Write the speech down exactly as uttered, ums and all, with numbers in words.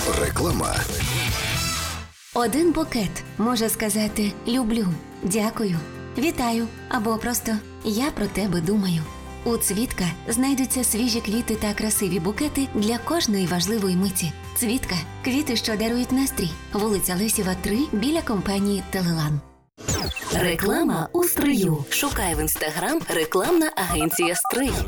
Реклама. Один букет може сказати «люблю», «дякую», «вітаю» або просто «я про тебе думаю». У «Цвітка» знайдуться свіжі квіти та красиві букети для кожної важливої миті. «Цвітка» – квіти, що дарують настрій. Вулиця Лесєва, три, біля компанії «Телелан». Реклама у Стрию. Шукай в інстаграм рекламна агенція «Стрий».